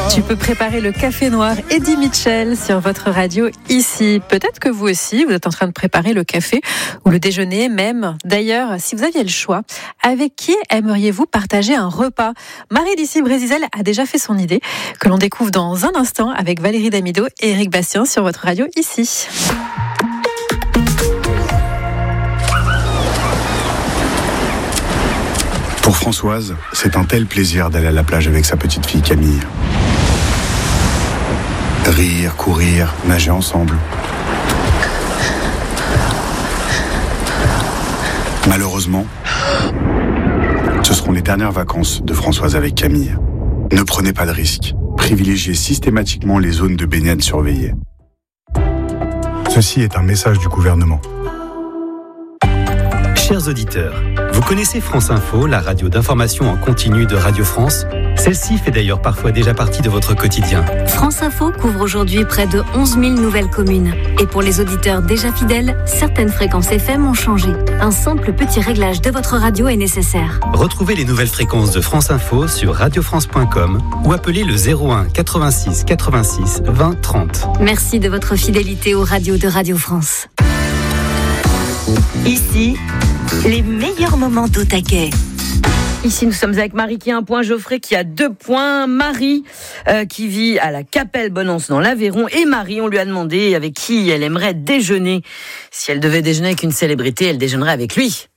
Tu peux préparer le café noir Eddie Mitchell sur votre radio ici. Peut-être que vous aussi, vous êtes en train de préparer le café ou le déjeuner même. D'ailleurs, si vous aviez le choix, avec qui aimeriez-vous partager un repas ? Marie d'ici Brésil a déjà fait son idée, que l'on découvre dans un instant avec Valérie Damido et Éric Bastien sur votre radio ici. Pour Françoise, c'est un tel plaisir d'aller à la plage avec sa petite fille Camille. Rire, courir, nager ensemble. Malheureusement, ce seront les dernières vacances de Françoise avec Camille. Ne prenez pas de risques. Privilégiez systématiquement les zones de baignade surveillées. Ceci est un message du gouvernement. Chers auditeurs, vous connaissez France Info, la radio d'information en continu de Radio France ? Celle-ci fait d'ailleurs parfois déjà partie de votre quotidien. France Info couvre aujourd'hui près de 11 000 nouvelles communes. Et pour les auditeurs déjà fidèles, certaines fréquences FM ont changé. Un simple petit réglage de votre radio est nécessaire. Retrouvez les nouvelles fréquences de France Info sur radiofrance.com ou appelez le 01 86 86 20 30. Merci de votre fidélité aux radios de Radio France. Ici, les meilleurs moments d'au taquet. Ici, nous sommes avec Marie qui a 1 point, Geoffrey qui a 2 points, Marie qui vit à la Capelle Bonance dans l'Aveyron. Et Marie, on lui a demandé avec qui elle aimerait déjeuner. Si elle devait déjeuner avec une célébrité, elle déjeunerait avec lui.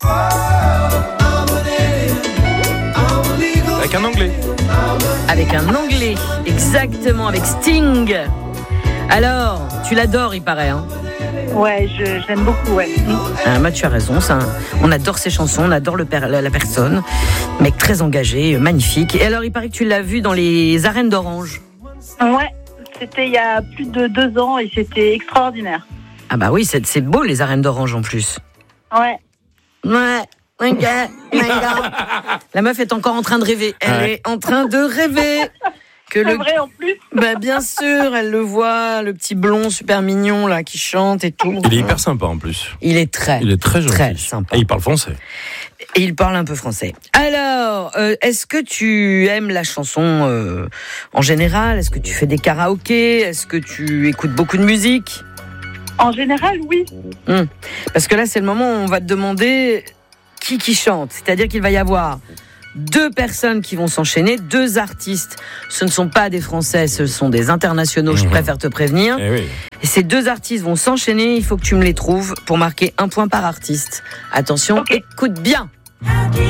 Avec un Anglais. Avec un Anglais, exactement, avec Sting. Alors, tu l'adores, il paraît, hein ? Ouais, j'aime beaucoup, ouais. Ah, bah, tu as raison, on adore ses chansons, on adore la personne. Mec très engagé, magnifique. Et alors, il paraît que tu l'as vu dans les arènes d'Orange. Ouais, c'était il y a plus de 2 ans et c'était extraordinaire. Ah bah oui, c'est beau les arènes d'Orange en plus. Ouais. Ouais. La meuf est encore en train de rêver. Elle est en train de rêver. C'est vrai en plus. Bah bien sûr, elle le voit, le petit blond super mignon là qui chante et tout. Il est hyper sympa en plus. Il est très gentil. Très sympa. Et il parle français. Et il parle un peu français. Alors, est-ce que tu aimes la chanson en général ? Est-ce que tu fais des karaokés ? Est-ce que tu écoutes beaucoup de musique ? En général, oui. Parce que là, c'est le moment où on va te demander qui chante. C'est-à-dire qu'il va y avoir 2 personnes qui vont s'enchaîner, 2 artistes. Ce ne sont pas des Français, ce sont des internationaux, je préfère te prévenir. Et ces 2 artistes vont s'enchaîner, il faut que tu me les trouves pour marquer 1 point par artiste. Attention, Écoute bien.